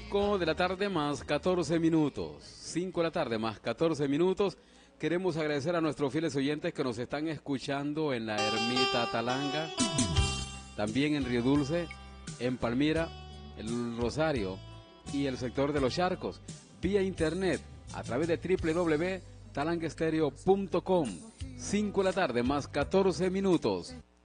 5 de la tarde más 14 minutos. 5 de la tarde más 14 minutos. Queremos agradecer a nuestros fieles oyentes que nos están escuchando en la Ermita Talanga, también en Río Dulce, en Palmira, el Rosario y el sector de los Charcos, vía internet a través de www.talangaestereo.com. 5 de la tarde más 14 minutos.